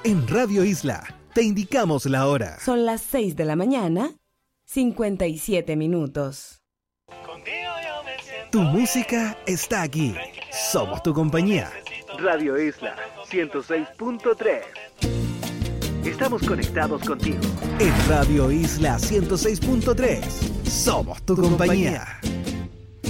En Radio Isla te indicamos la hora. Son las 6 de la mañana, 57 minutos. Tu música está aquí. Somos tu compañía. Radio Isla 106.3. Estamos conectados contigo. En Radio Isla 106.3. Somos tu compañía.